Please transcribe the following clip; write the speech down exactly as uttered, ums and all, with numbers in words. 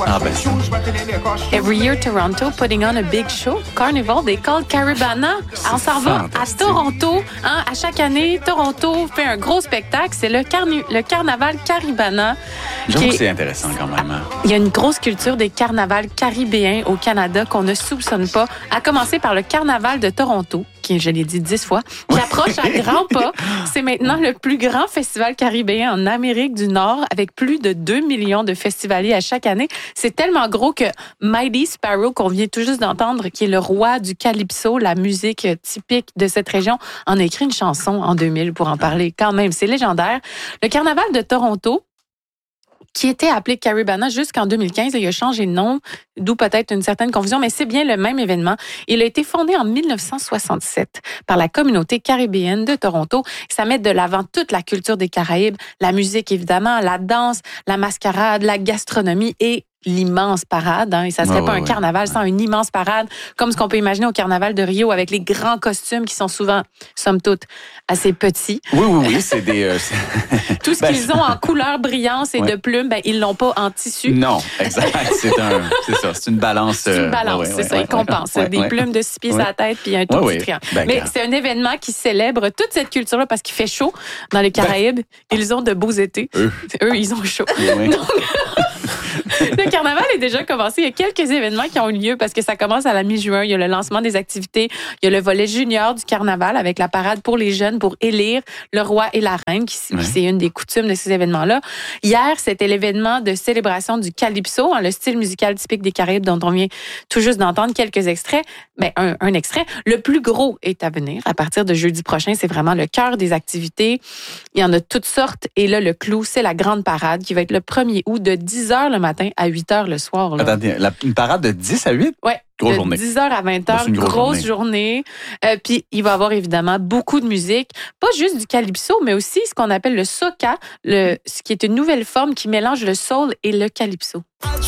Ah ben. Every year, Toronto putting on a big show. Carnival, they call Caribana. On s'en va à Toronto. Hein, à chaque année, Toronto fait un gros spectacle. C'est le, carni- le carnaval Caribana. J'avoue qui que est- c'est intéressant quand même. Hein. Il y a une grosse culture des carnavals caribéens au Canada qu'on ne soupçonne pas, à commencer par le carnaval de Toronto, qui, je l'ai dit dix fois, qui approche à grands pas. C'est maintenant le plus grand festival caribéen en Amérique du Nord, avec plus de deux millions de festivaliers à chaque année. C'est tellement gros que Mighty Sparrow, qu'on vient tout juste d'entendre, qui est le roi du calypso, la musique typique de cette région, en a écrit une chanson en deux mille pour en parler. Quand même, c'est légendaire. Le carnaval de Toronto, qui était appelé Caribana jusqu'en deux mille quinze. Il a changé de nom, d'où peut-être une certaine confusion, mais c'est bien le même événement. Il a été fondé en dix-neuf cent soixante-sept par la communauté caribéenne de Toronto. Ça met de l'avant toute la culture des Caraïbes, la musique évidemment, la danse, la mascarade, la gastronomie et l'immense parade. Hein, et ça serait ouais, pas ouais, un ouais. carnaval sans une immense parade, comme ce qu'on peut imaginer au carnaval de Rio avec les grands costumes qui sont souvent, somme toute, assez petits. Oui, oui, oui, c'est des... Euh, c'est... Tout ce Ben, qu'ils ont en couleur brillance et ouais. de plumes, ben, ils l'ont pas en tissu. Non, exact. C'est, un, c'est ça, c'est une balance. C'est une euh, balance, ouais, c'est ouais, ça. ouais, Ils compensent. ouais, des ouais. plumes de six pieds Ouais. à la tête puis un tout Ouais, petit ouais. triangle. Ben, Mais grave. c'est un événement qui célèbre toute cette culture-là parce qu'il fait chaud dans les Caraïbes. Ils ont de beaux étés. Eux. Eux, ils ont chaud. Oui. Donc, le carnaval est déjà commencé. Il y a quelques événements qui ont eu lieu parce que ça commence à la mi-juin. Il y a le lancement des activités. Il y a le volet junior du carnaval avec la parade pour les jeunes pour élire le roi et la reine, qui Ouais. c'est une des coutumes de ces événements-là. Hier, c'était l'événement de célébration du calypso, hein, le style musical typique des Caraïbes dont on vient tout juste d'entendre quelques extraits. Ben, un, un extrait. Le plus gros est à venir. À partir de jeudi prochain, c'est vraiment le cœur des activités. Il y en a toutes sortes. Et là, le clou, c'est la grande parade qui va être le premier août de dix heures le matin à huit heures le soir. Là. Attendez, la, une parade de dix à huit? Ouais. Grosse de journée. dix heures à vingt Ben, heures, c'est une grosse grosse journée. Euh, puis, il va y avoir évidemment beaucoup de musique. Pas juste du calypso, mais aussi ce qu'on appelle le soca, le, ce qui est une nouvelle forme qui mélange le soul et le calypso.